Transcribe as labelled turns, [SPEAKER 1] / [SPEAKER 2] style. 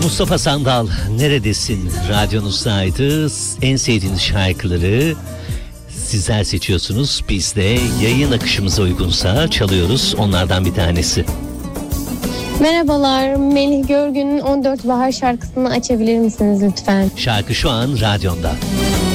[SPEAKER 1] Mustafa Sandal neredesin? Radyonuzdaydı. En sevdiğiniz şarkıları sizler seçiyorsunuz. Biz de yayın akışımıza uygunsa çalıyoruz. Onlardan bir tanesi.
[SPEAKER 2] Merhabalar, Melih Görgün'ün 14 Bahar şarkısını açabilir misiniz lütfen?
[SPEAKER 1] Şarkı şu an radyonda.